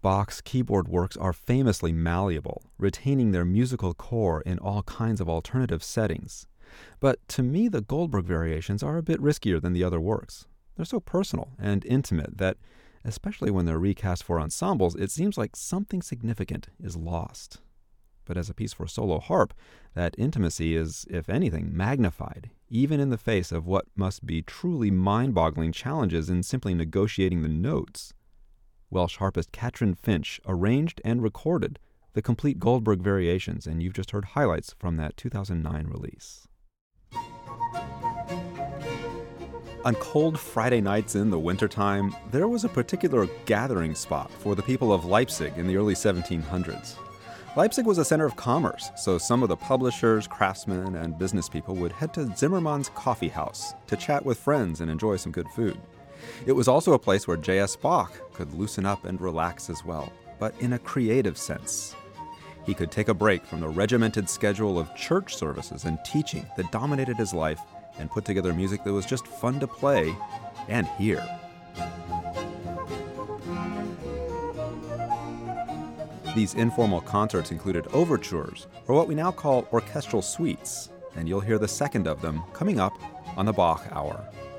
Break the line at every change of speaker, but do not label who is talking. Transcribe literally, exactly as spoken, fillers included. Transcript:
Bach's keyboard works are famously malleable, retaining their musical core in all kinds of alternative settings. But to me, the Goldberg variations are a bit riskier than the other works. They're so personal and intimate that, especially when they're recast for ensembles, it seems like something significant is lost. But as a piece for solo harp, that intimacy is, if anything, magnified, even in the face of what must be truly mind-boggling challenges in simply negotiating the notes. Welsh harpist Katrin Finch arranged and recorded the complete Goldberg variations, and you've just heard highlights from that two thousand nine release. On cold Friday nights in the wintertime, there was a particular gathering spot for the people of Leipzig in the early seventeen hundreds. Leipzig was a center of commerce, so some of the publishers, craftsmen, and business people would head to Zimmermann's Coffee House to chat with friends and enjoy some good food. It was also a place where J S. Bach could loosen up and relax as well, but in a creative sense. He could take a break from the regimented schedule of church services and teaching that dominated his life and put together music that was just fun to play and hear. These informal concerts included overtures, or what we now call orchestral suites, and you'll hear the second of them coming up on the Bach Hour.